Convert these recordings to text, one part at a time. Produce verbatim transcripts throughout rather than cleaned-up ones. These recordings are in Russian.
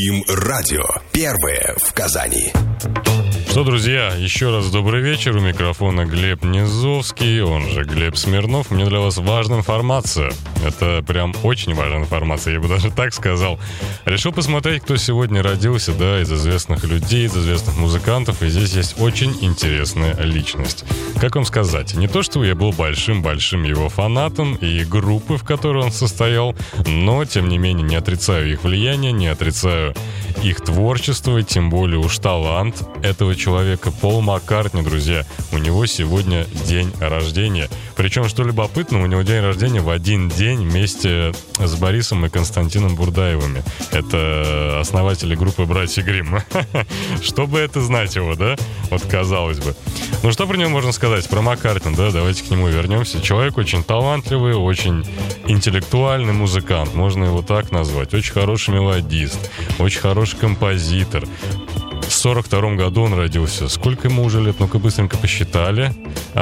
Им радио. Первое в Казани. Что, друзья, еще раз добрый вечер. У микрофона Глеб Низовский, он же Глеб Смирнов. У меня для вас важная информация. Это прям очень важная информация, я бы даже так сказал. Решил посмотреть, кто сегодня родился, да, из известных людей, из известных музыкантов. И здесь есть очень интересная личность. Как вам сказать? Не то, что я был большим-большим его фанатом и группы, в которой он состоял, но, тем не менее, не отрицаю их влияние, не отрицаю их творчество, и тем более уж талант этого человека. Пол Маккартни, друзья, у него сегодня день рождения. Причем, что любопытно, у него день рождения в один день вместе с Борисом и Константином Бурдаевыми. Это основатели группы «Братья Гримм». Что бы это знать его, да? Вот казалось бы. Ну, что про него можно сказать? Про Маккартни, да? Давайте к нему вернемся. Человек очень талантливый, очень интеллектуальный музыкант. Можно его так назвать. Очень хороший мелодист, очень хороший композитор. В сорок втором году он родился. Сколько ему уже лет? Ну-ка быстренько посчитали.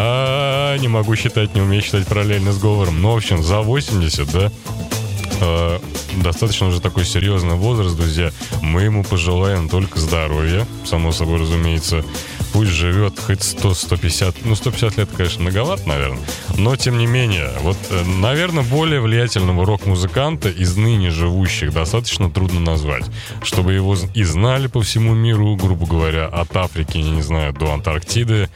А, не могу считать, не умею считать параллельно с говором. Ну, в общем, за восемьдесят, да? Э, достаточно уже такой серьезный возраст, друзья. Мы ему пожелаем только здоровья, само собой разумеется. Пусть живет хоть сто - сто пятьдесят, ну, сто пятьдесят лет, конечно, многовато, наверное. Но, тем не менее, вот, наверное, более влиятельного рок-музыканта из ныне живущих достаточно трудно назвать. Чтобы его и знали по всему миру, грубо говоря, от Африки, я не знаю, до Антарктиды.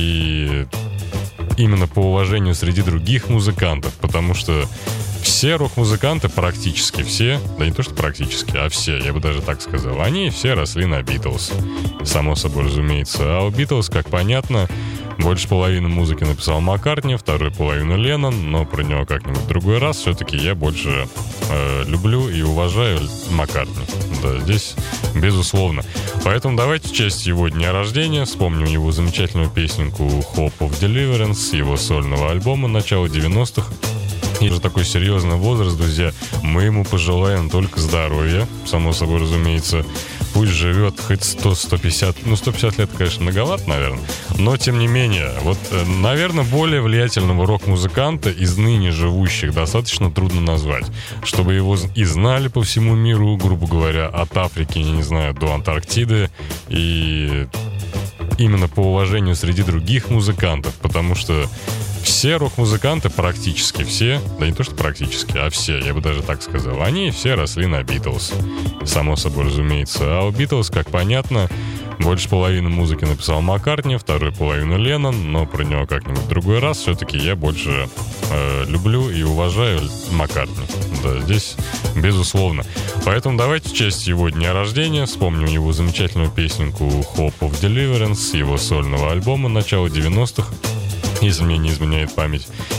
И именно по уважению среди других музыкантов, потому что все рок-музыканты, практически все, да не то что практически, а все, я бы даже так сказал, они все росли на Битлз, само собой разумеется. А у Битлз, как понятно, больше половины музыки написал Маккартни, вторую половину Леннон, но про него как-нибудь в другой раз. Все-таки я больше э, люблю и уважаю Маккартни. Да, здесь безусловно. Поэтому давайте в честь его дня рождения вспомним его замечательную песенку «Hope of Deliverance» его сольного альбома начала девяностых. И уже такой серьезный возраст, друзья. Мы ему пожелаем только здоровья, само собой разумеется. Пусть живет хоть сто - сто пятьдесят, ну, сто пятьдесят лет, конечно, многовато, наверное. Но, тем не менее, вот, наверное, более влиятельного рок-музыканта из ныне живущих достаточно трудно назвать. Чтобы его и знали по всему миру, грубо говоря, от Африки, я не знаю, до Антарктиды. И именно по уважению среди других музыкантов, потому что все рок-музыканты, практически все, да не то что практически, а все, я бы даже так сказал, они все росли на Битлз, само собой разумеется. А у Битлз, как понятно, больше половины музыки написал Маккартни, вторую половину Леннон, но про него как-нибудь в другой раз. Все-таки я больше э, люблю и уважаю Маккартни. Да, здесь безусловно. Поэтому давайте в честь его дня рождения вспомним его замечательную песенку «Hope of Deliverance» его сольного альбома начала девяностых, если мне не изменяет память.